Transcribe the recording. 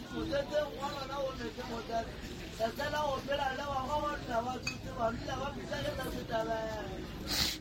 我这忘了，那我每天我在，但是那我回来了，我好好来，我就是往你来，我比赛也能是的呗。